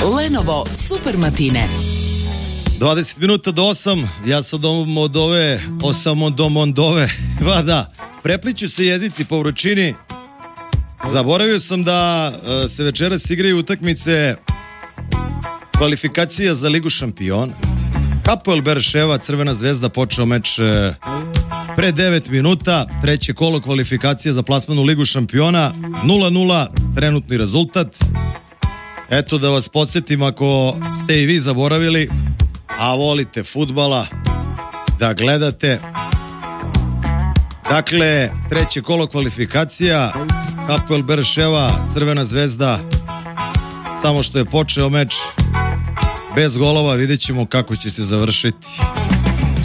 Lenovo Super Matine. 20 minuta do 8, ja sad od ove, od ove, da, prepliću se jezici po vrućini. Zaboravio sam da se večeras igraju utakmice kvalifikacija za Ligu šampiona. Hapoel Berševa, Crvena zvezda, počeo meč pre 9 minuta, treće kolo kvalifikacije za plasman u Ligu šampiona, 0-0 trenutni rezultat. Eto da vas podsjetim, ako ste i vi zaboravili, a volite fudbala da gledate. Dakle, treće kolo kvalifikacija, Hapoel Berševa, Crvena zvezda, samo što je počeo meč bez golova, vidjet ćemo kako će se završiti.